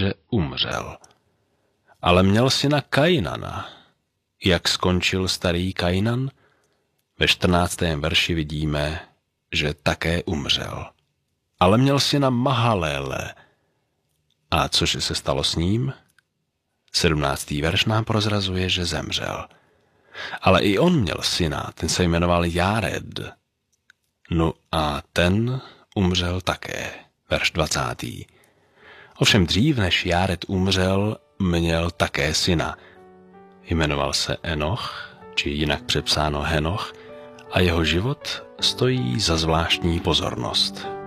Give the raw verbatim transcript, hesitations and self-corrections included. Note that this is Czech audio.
že umřel. Ale měl syna Kainana. Jak skončil starý Kainan? Ve čtrnáctém verši vidíme, že také umřel. Ale měl syna Mahaléle. A cože se stalo s ním? Sedmnáctý verš nám prozrazuje, že zemřel. Ale i on měl syna, ten se jmenoval Járed. No a ten umřel také, verš dvacátý. Ovšem dřív, než Járed umřel, měl také syna. Jmenoval se Enoch, či jinak přepsáno Henoch, a jeho život stojí za zvláštní pozornost.